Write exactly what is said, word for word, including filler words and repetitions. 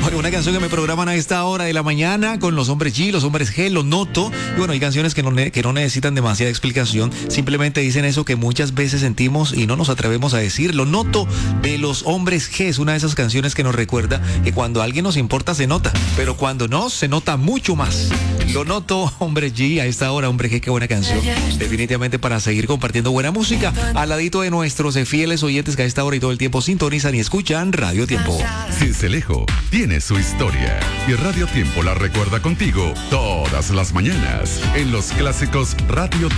Bueno, una canción que me programan a esta hora de la mañana con los hombres G, los hombres G, lo noto. Y bueno, hay canciones que no, que no necesitan demasiada explicación, simplemente dicen eso que muchas veces sentimos y no nos atrevemos a decir. Lo noto de los hombres G es una de esas canciones que nos recuerda que cuando a alguien nos importa se nota, pero cuando no, se nota mucho más. Lo noto, hombre G, a esta hora, hombre G, qué buena canción. Definitivamente para seguir compartiendo buena música al ladito de nuestros fieles oyentes que a esta hora y todo el tiempo sintonizan y escuchan Radio Tiempo. Sincelejo tiene su historia y Radio Tiempo la recuerda contigo todas las mañanas en los clásicos Radio Tiempo.